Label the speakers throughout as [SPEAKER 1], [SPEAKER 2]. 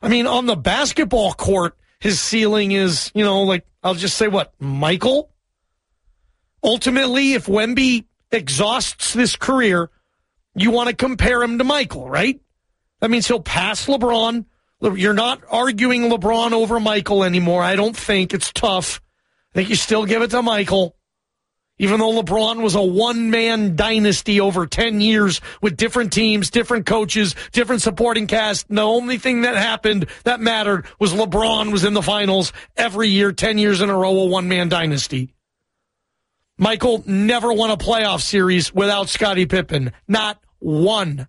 [SPEAKER 1] I mean, on the basketball court, his ceiling is, like, I'll just say what, Michael? Ultimately, if Wemby exhausts this career, you want to compare him to Michael, right? That means he'll pass LeBron. You're not arguing LeBron over Michael anymore. I don't think. It's tough. I think you still give it to Michael. Even though LeBron was a one-man dynasty over 10 years with different teams, different coaches, different supporting cast, the only thing that happened that mattered was LeBron was in the finals every year, 10 years in a row, a one-man dynasty. Michael never won a playoff series without Scottie Pippen. Not one.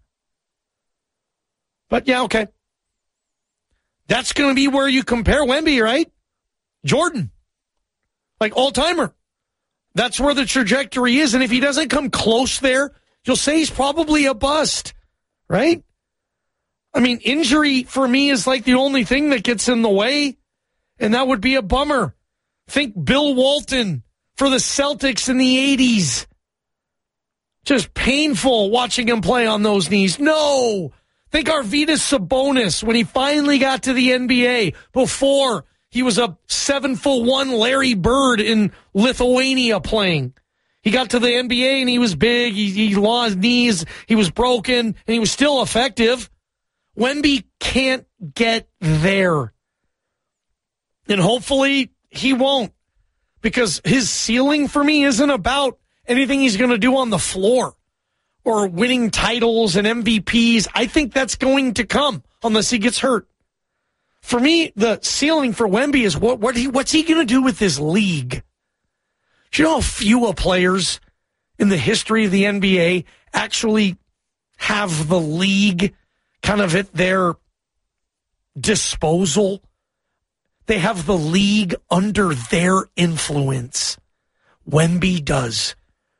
[SPEAKER 1] But yeah, okay. That's going to be where you compare Wemby, right? Jordan. Like all-timer. That's where the trajectory is. And if he doesn't come close there, you'll say he's probably a bust, right? I mean, injury for me is like the only thing that gets in the way, and that would be a bummer. Think Bill Walton for the Celtics in the 80s. Just painful watching him play on those knees. No! Think Arvydas Sabonis when he finally got to the NBA before he was a 7'1" Larry Bird in Lithuania playing. He got to the NBA and he was big. He lost knees. He was broken and he was still effective. Wemby can't get there. And hopefully he won't, because his ceiling for me isn't about anything he's going to do on the floor or winning titles and MVPs. I think that's going to come unless he gets hurt. For me, the ceiling for Wemby is what's he going to do with this league? Do you know how few players in the history of the NBA actually have the league kind of at their disposal? They have the league under their influence. Wemby does.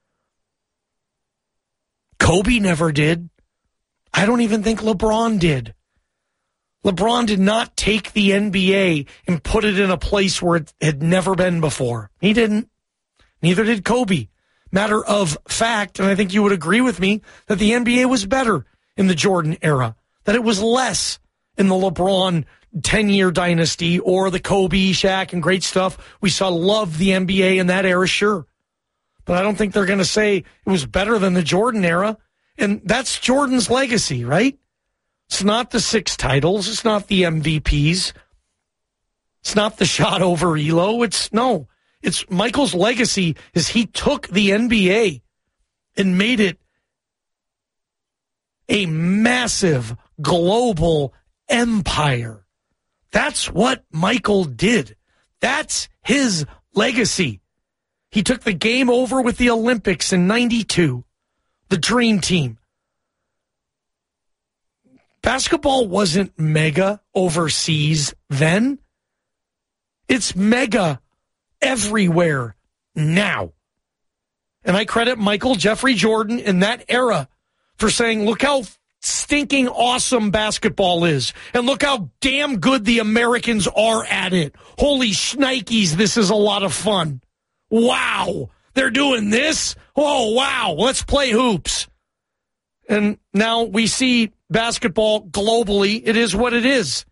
[SPEAKER 1] Kobe never did. I don't even think LeBron did. LeBron did not take the NBA and put it in a place where it had never been before. He didn't. Neither did Kobe. Matter of fact, and I think you would agree with me, that the NBA was better in the Jordan era, that it was less in the LeBron 10-year dynasty or the Kobe, Shaq, and great stuff. We saw love the NBA in that era, sure. But I don't think they're going to say it was better than the Jordan era. And that's Jordan's legacy, right? It's not the 6 titles. It's not the MVPs. It's not the shot over Elo. It's Michael's legacy is he took the NBA and made it a massive global empire. That's what Michael did. That's his legacy. He took the game over with the Olympics in '92, the Dream Team. Basketball wasn't mega overseas then. It's mega everywhere now. And I credit Michael Jeffrey Jordan in that era for saying, look how stinking awesome basketball is. And look how damn good the Americans are at it. Holy shnikes, this is a lot of fun. Wow, they're doing this? Oh, wow, let's play hoops. And now we see basketball globally. It is what it is.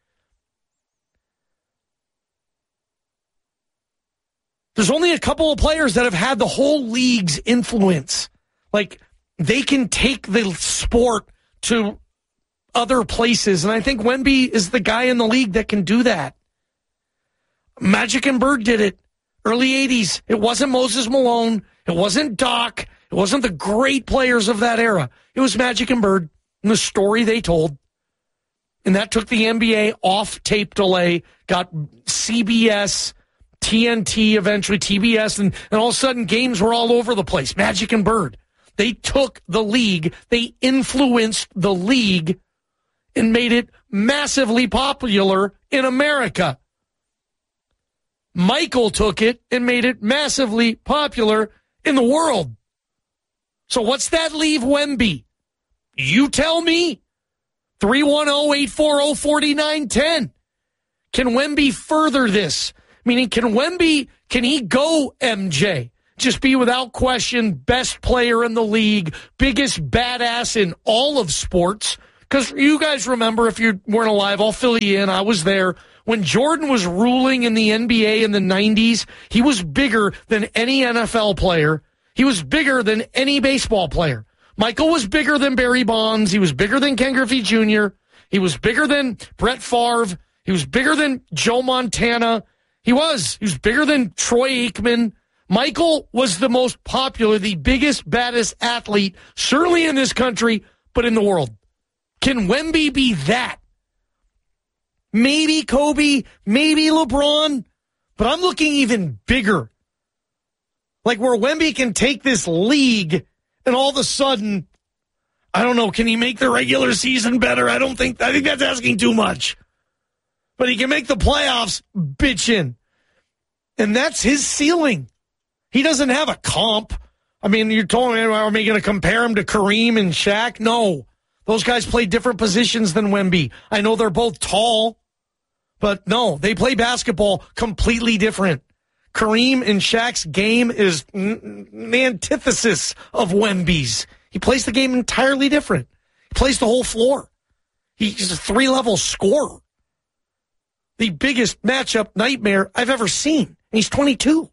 [SPEAKER 1] There's only a couple of players that have had the whole league's influence. Like, they can take the sport to other places. And I think Wemby is the guy in the league that can do that. Magic and Bird did it. Early 80s. It wasn't Moses Malone. It wasn't Doc. It wasn't the great players of that era. It was Magic and Bird and the story they told. And that took the NBA off tape delay, got CBS, TNT, eventually TBS, and all of a sudden games were all over the place. Magic and Bird. They took the league, they influenced the league, and made it massively popular in America. Michael took it and made it massively popular in the world. So what's that leave Wemby? You tell me. 310-840-4910. Can Wemby further this? Meaning, can he go MJ? Just be without question best player in the league, biggest badass in all of sports, Because you guys remember, if you weren't alive, I'll fill you in. I was there. When Jordan was ruling in the NBA in the 90s, he was bigger than any NFL player. He was bigger than any baseball player. Michael was bigger than Barry Bonds. He was bigger than Ken Griffey Jr. He was bigger than Brett Favre. He was bigger than Joe Montana. He was bigger than Troy Aikman. Michael was the most popular, the biggest, baddest athlete, certainly in this country, but in the world. Can Wemby be that? Maybe Kobe, maybe LeBron, but I'm looking even bigger. Like where Wemby can take this league and all of a sudden, I don't know, can he make the regular season better? I think that's asking too much. But he can make the playoffs bitchin'. And that's his ceiling. He doesn't have a comp. I mean, you're telling me, are we going to compare him to Kareem and Shaq? No. Those guys play different positions than Wemby. I know they're both tall, but no, they play basketball completely different. Kareem and Shaq's game is the antithesis of Wemby's. He plays the game entirely different. He plays the whole floor. He's a 3-level scorer. The biggest matchup nightmare I've ever seen. And he's 22.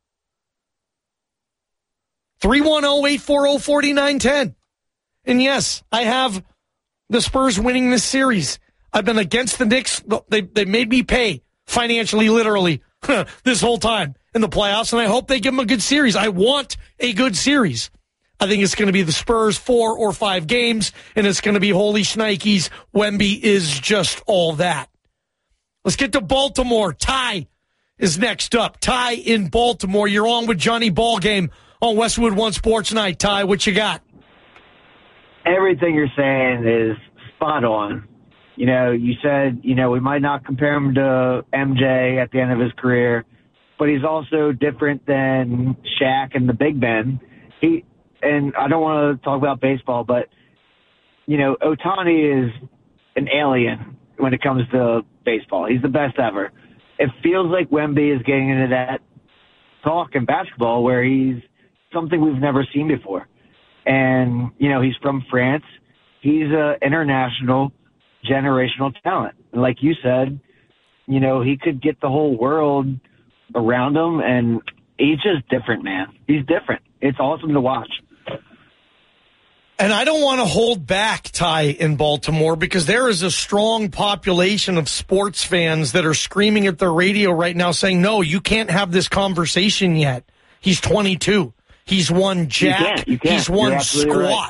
[SPEAKER 1] 310-840-4910. And yes, I have the Spurs winning this series. I've been against the Knicks. They made me pay financially, literally, this whole time in the playoffs, and I hope they give them a good series. I want a good series. I think it's going to be the Spurs 4 or 5 games, and it's going to be holy shnikes. Wemby is just all that. Let's get to Baltimore. Ty is next up. Ty in Baltimore. You're on with Johnny Ballgame on Westwood One Sports Night. Ty, what you got?
[SPEAKER 2] Everything you're saying is spot on. You know, you said, we might not compare him to MJ at the end of his career, but he's also different than Shaq and the Big Ben. And I don't want to talk about baseball, but, Ohtani is an alien when it comes to baseball. He's the best ever. It feels like Wemby is getting into that talk in basketball where he's something we've never seen before. And, he's from France. He's an international generational talent. And like you said, he could get the whole world around him, and he's just different, man. He's different. It's awesome to watch.
[SPEAKER 1] And I don't want to hold back, Ty, in Baltimore, because there is a strong population of sports fans that are screaming at their radio right now saying, no, you can't have this conversation yet. He's 22. He's won jack.
[SPEAKER 2] You can't.
[SPEAKER 1] He's won squat. Right.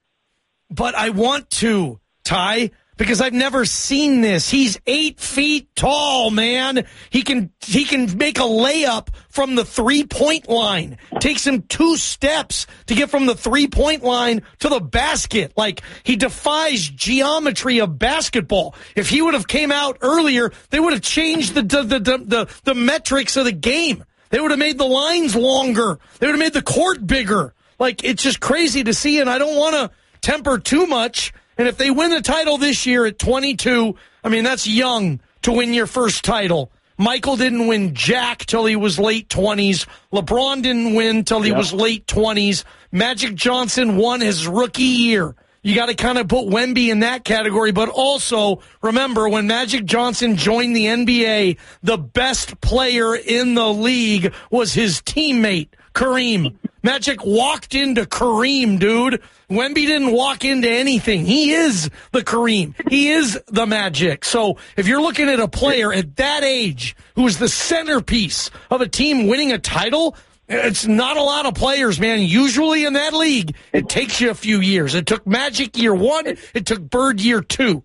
[SPEAKER 1] But I want to, Ty, because I've never seen this. He's 8 feet tall, man. He can make a layup from the 3-point line. Takes him 2 steps to get from the 3-point line to the basket. Like, he defies geometry of basketball. If he would have came out earlier, they would have changed the metrics of the game. They would have made the lines longer. They would have made the court bigger. Like, it's just crazy to see, and I don't want to temper too much. And if they win the title this year at 22, I mean, that's young to win your first title. Michael didn't win jack till he was late 20s. LeBron didn't win till he was late 20s. Magic Johnson won his rookie year. You got to kind of put Wemby in that category. But also, remember, when Magic Johnson joined the NBA, the best player in the league was his teammate, Kareem. Magic walked into Kareem, dude. Wemby didn't walk into anything. He is the Kareem. He is the Magic. So if you're looking at a player at that age who is the centerpiece of a team winning a title, it's not a lot of players, man. Usually in that league, it takes you a few years. It took Magic year 1. It took Bird year 2.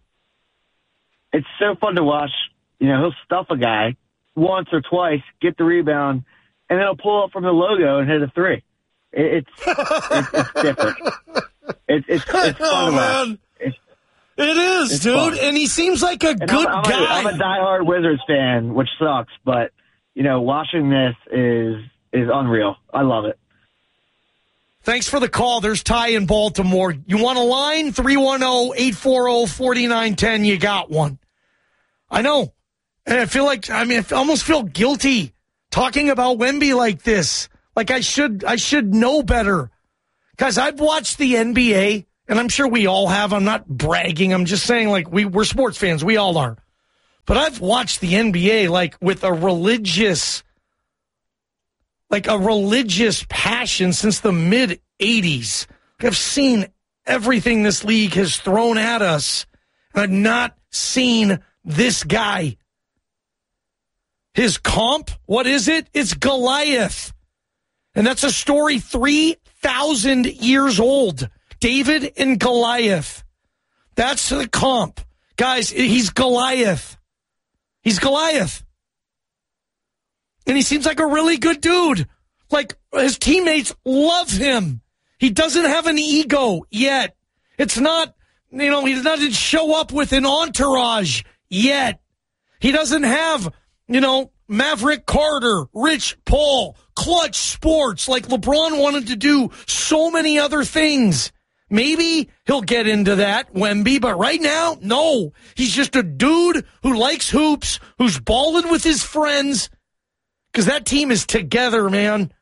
[SPEAKER 2] It's so fun to watch. He'll stuff a guy once or twice, get the rebound, and then he'll pull up from the logo and hit a 3. It's different. It's fun to watch.
[SPEAKER 1] It is, dude. Fun. And he seems like a good guy.
[SPEAKER 2] I'm a diehard Wizards fan, which sucks, but watching this is unreal. I love it.
[SPEAKER 1] Thanks for the call. There's Ty in Baltimore. You want a line? 310-840-4910. You got one. I know. And I feel like, I almost feel guilty talking about Wemby like this. Like I should know better. Guys, I've watched the NBA and I'm sure we all have. I'm not bragging. I'm just saying, like, we're sports fans. We all are. But I've watched the NBA, like, with a religious passion since the mid-'80s. I've seen everything this league has thrown at us. And I've not seen this guy. His comp, what is it? It's Goliath. And that's a story 3,000 years old. David and Goliath. That's the comp. Guys, he's Goliath. He's Goliath. And he seems like a really good dude. Like, his teammates love him. He doesn't have an ego yet. It's not, he doesn't show up with an entourage yet. He doesn't have, Maverick Carter, Rich Paul, Clutch Sports, like LeBron wanted to do so many other things. Maybe he'll get into that, Wemby, but right now, no. He's just a dude who likes hoops, who's balling with his friends, because that team is together, man.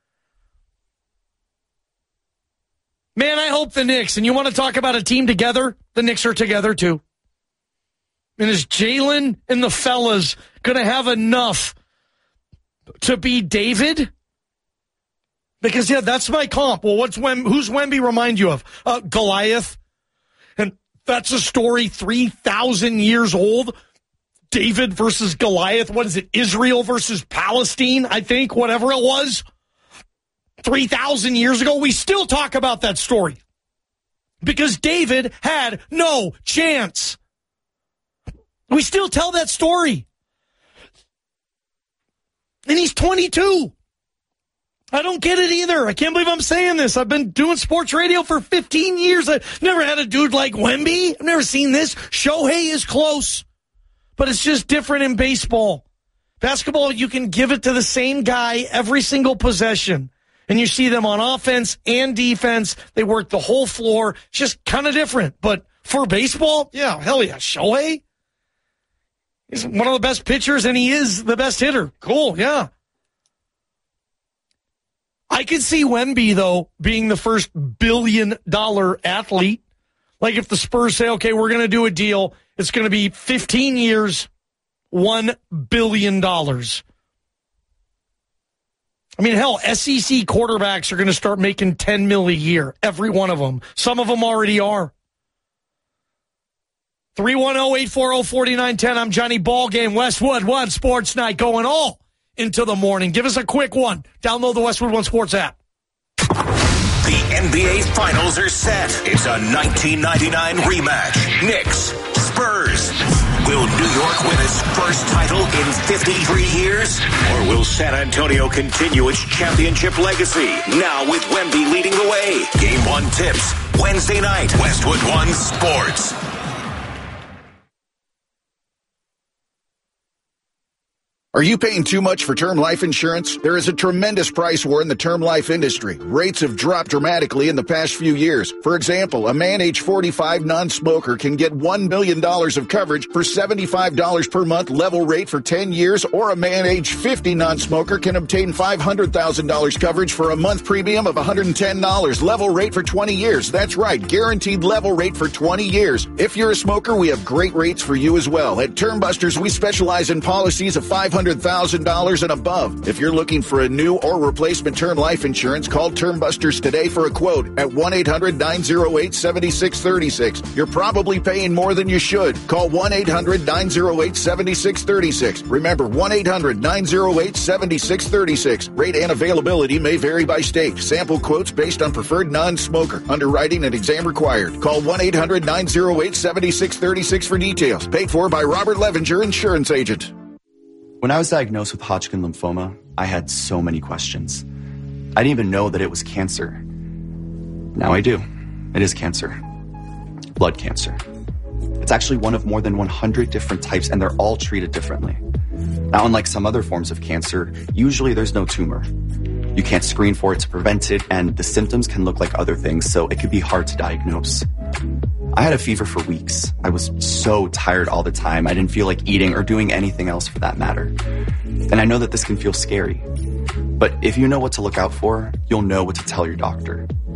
[SPEAKER 1] Man, I hope the Knicks, and you want to talk about a team together? The Knicks are together, too. And is Jalen and the fellas going to have enough to be David? Because, yeah, that's my comp. Well, who's Wemby remind you of? Goliath. And that's a story 3,000 years old. David versus Goliath. What is it? Israel versus Palestine, I think, whatever it was. 3,000 years ago. We still talk about that story. Because David had no chance. We still tell that story. And he's 22. I don't get it either. I can't believe I'm saying this. I've been doing sports radio for 15 years. I've never had a dude like Wemby. I've never seen this. Shohei is close, but it's just different in baseball. Basketball, you can give it to the same guy every single possession, and you see them on offense and defense. They work the whole floor. It's just kind of different. But for baseball, yeah, hell yeah. Shohei, he's one of the best pitchers, and he is the best hitter. Cool, yeah. I could see Wemby, though, being the first billion-dollar athlete. Like if the Spurs say, okay, we're going to do a deal. It's going to be 15 years, $1 billion. I mean, hell, SEC quarterbacks are going to start making $10 million a year. Every one of them. Some of them already are. 310-840-4910. I'm Johnny Ballgame. Westwood One Sports Night going all into the morning. Give us a quick one. Download the Westwood One Sports app.
[SPEAKER 3] The NBA Finals are set. It's a 1999 rematch. Knicks, Spurs. Will New York win its first title in 53 years? Or will San Antonio continue its championship legacy? Now with Wemby leading the way. Game 1 tips. Wednesday night. Westwood One Sports.
[SPEAKER 4] Are you paying too much for term life insurance? There is a tremendous price war in the term life industry. Rates have dropped dramatically in the past few years. For example, a man age 45 non-smoker can get $1 million of coverage for $75 per month level rate for 10 years, or a man age 50 non-smoker can obtain $500,000 coverage for a month premium of $110 level rate for 20 years. That's right, guaranteed level rate for 20 years. If you're a smoker, we have great rates for you as well. At Term Busters, we specialize in policies of $500,000 and above. If you're looking for a new or replacement term life insurance, call Term Busters today for a quote at 1-800-908-7636. You're probably paying more than you should. Call 1-800-908-7636. Remember, 1-800-908-7636. Rate and availability may vary by state. Sample quotes based on preferred non-smoker. Underwriting and exam required. Call 1-800-908-7636 for details. Paid for by Robert Levinger, insurance agent.
[SPEAKER 5] When I was diagnosed with Hodgkin lymphoma, I had so many questions. I didn't even know that it was cancer. Now I do. It is cancer. Blood cancer. It's actually one of more than 100 different types, and they're all treated differently. Now, unlike some other forms of cancer, usually there's no tumor. You can't screen for it to prevent it, and the symptoms can look like other things, so it could be hard to diagnose. I had a fever for weeks. I was so tired all the time. I didn't feel like eating or doing anything else for that matter. And I know that this can feel scary. But if you know what to look out for, you'll know what to tell your doctor.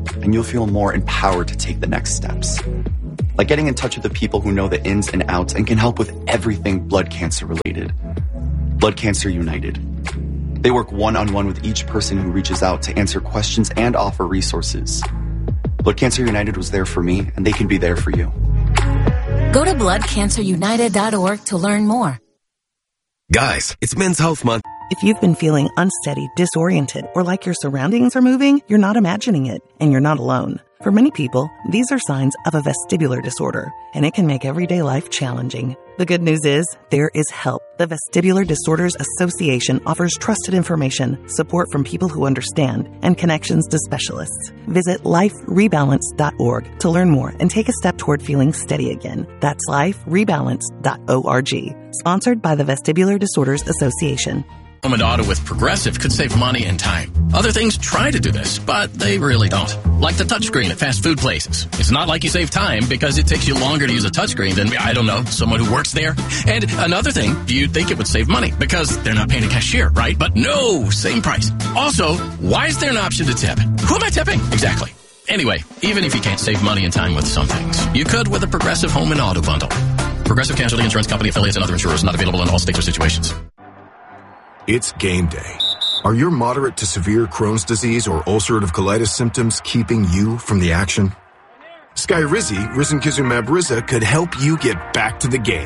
[SPEAKER 5] and you'll feel more empowered to take the next steps. Like getting in touch with the people who know the ins and outs and can help with everything blood cancer related. Blood Cancer United. They work one-on-one with each person who reaches out to answer questions and offer resources. Blood Cancer United was there for me, and they can be there for you.
[SPEAKER 6] Go to bloodcancerunited.org to learn more.
[SPEAKER 7] Guys, it's Men's Health Month.
[SPEAKER 8] If you've been feeling unsteady, disoriented, or like your surroundings are moving, you're not imagining it, and you're not alone. For many people, these are signs of a vestibular disorder, and it can make everyday life challenging. The good news is, there is help. The Vestibular Disorders Association offers trusted information, support from people who understand, and connections to specialists. Visit liferebalance.org to learn more and take a step toward feeling steady again. That's liferebalance.org. Sponsored by the Vestibular Disorders Association.
[SPEAKER 9] Home and auto with Progressive could save money and time. Other things try to do this, but they really don't. Like the touchscreen at fast food places. It's not like you save time because it takes you longer to use a touchscreen than, I don't know, someone who works there. And another thing, you'd think it would save money because they're not paying a cashier, right? But no, same price. Also, why is there an option to tip? Who am I tipping? Exactly. Anyway, even if you can't save money and time with some things, you could with a Progressive home and auto bundle. Progressive Casualty Insurance Company affiliates and other insurers not available in all states or situations.
[SPEAKER 7] It's game day. Are your moderate to severe Crohn's disease or ulcerative colitis symptoms keeping you from the action? Skyrizi, risankizumab Riza, could help you get back to the game.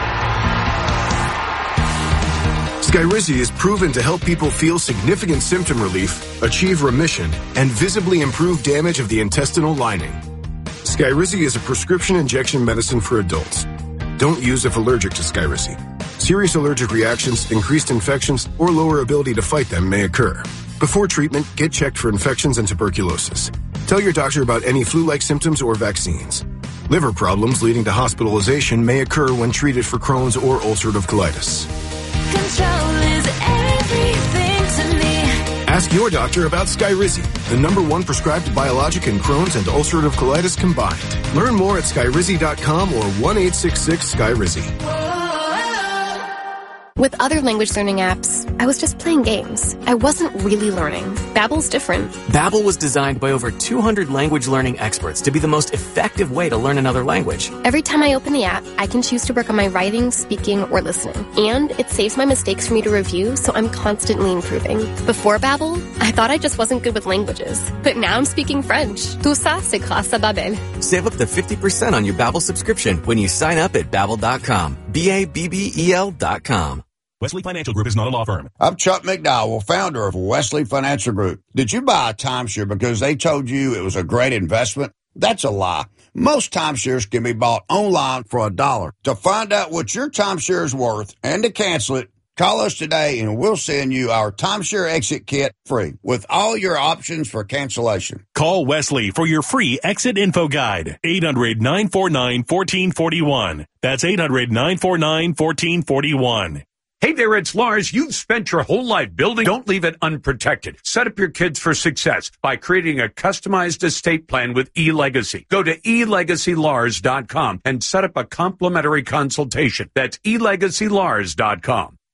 [SPEAKER 7] Skyrizi is proven to help people feel significant symptom relief, achieve remission, and visibly improve damage of the intestinal lining. Skyrizi is a prescription injection medicine for adults. Don't use if allergic to Skyrizi. Serious allergic reactions, increased infections, or lower ability to fight them may occur. Before treatment, get checked for infections and tuberculosis. Tell your doctor about any flu-like symptoms or vaccines. Liver problems leading to hospitalization may occur when treated for Crohn's or ulcerative colitis.
[SPEAKER 10] Control is everything to me.
[SPEAKER 7] Ask your doctor about Skyrizi, the #1 prescribed biologic in Crohn's and ulcerative colitis combined. Learn more at skyrizi.com or 1-866-SKYRIZI.
[SPEAKER 11] With other language learning apps, I was just playing games. I wasn't really learning. Babbel's different.
[SPEAKER 12] Babbel was designed by over 200 language learning experts to be the most effective way to learn another language.
[SPEAKER 11] Every time I open the app, I can choose to work on my writing, speaking, or listening. And it saves my mistakes for me to review, so I'm constantly improving. Before Babbel, I thought I just wasn't good with languages. But now I'm speaking French. Tout ça, c'est grâce à Babbel.
[SPEAKER 12] Save up to 50% on your Babbel subscription when you sign up at Babbel.com. BABBEL.com.
[SPEAKER 13] Wesley Financial Group is not a law firm.
[SPEAKER 14] I'm Chuck McDowell, founder of Wesley Financial Group. Did you buy a timeshare because they told you it was a great investment? That's a lie. Most timeshares can be bought online for $1. To find out what your timeshare is worth and to cancel it, call us today and we'll send you our timeshare exit kit free with all your options for cancellation.
[SPEAKER 13] Call Wesley for your free exit info guide. 800-949-1441. That's 800-949-1441.
[SPEAKER 15] Hey there, it's Lars. You've spent your whole life building. Don't leave it unprotected. Set up your kids for success by creating a customized estate plan with eLegacy. Go to elegacylars.com and set up a complimentary consultation. That's elegacylars.com.